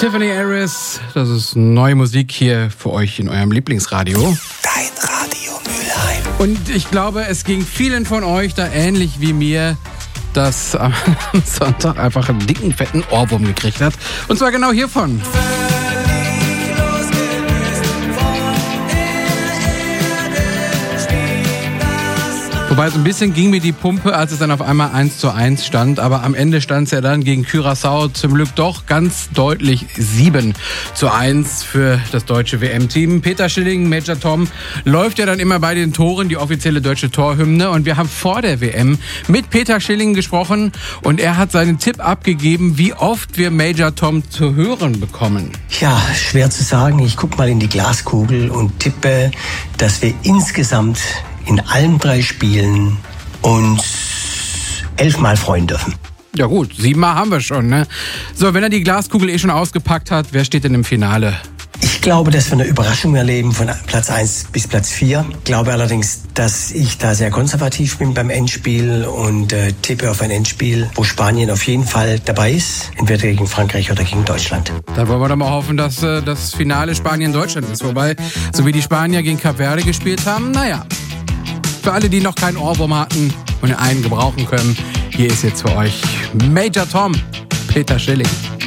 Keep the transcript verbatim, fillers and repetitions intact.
Tiffany Harris, das ist neue Musik hier für euch in eurem Lieblingsradio. Dein Radio Mülheim. Und ich glaube, es ging vielen von euch da ähnlich wie mir, dass am Sonntag einfach einen dicken, fetten Ohrwurm gekriegt hat. Und zwar genau hiervon. Wobei so ein bisschen ging mir die Pumpe, als es dann auf einmal eins zu eins stand. Aber am Ende stand es ja dann gegen Curaçao zum Glück doch ganz deutlich sieben zu eins für das deutsche W M-Team. Peter Schilling, Major Tom, läuft ja dann immer bei den Toren, die offizielle deutsche Torhymne. Und wir haben vor der W M mit Peter Schilling gesprochen. Und er hat seinen Tipp abgegeben, wie oft wir Major Tom zu hören bekommen. Ja, schwer zu sagen. Ich gucke mal in die Glaskugel und tippe, dass wir insgesamt in allen drei Spielen uns elfmal freuen dürfen. Ja gut, siebenmal haben wir schon, ne? So, wenn er die Glaskugel eh schon ausgepackt hat, wer steht denn im Finale? Ich glaube, dass wir eine Überraschung erleben von Platz eins bis Platz vier. Ich glaube allerdings, dass ich da sehr konservativ bin beim Endspiel und äh, tippe auf ein Endspiel, wo Spanien auf jeden Fall dabei ist, entweder gegen Frankreich oder gegen Deutschland. Dann wollen wir doch mal hoffen, dass äh, das Finale Spanien-Deutschland ist. Wobei, so wie die Spanier gegen Kap Verde gespielt haben, naja. Für alle, die noch keinen Ohrwurm hatten und einen gebrauchen können, hier ist jetzt für euch Major Tom, Peter Schilling.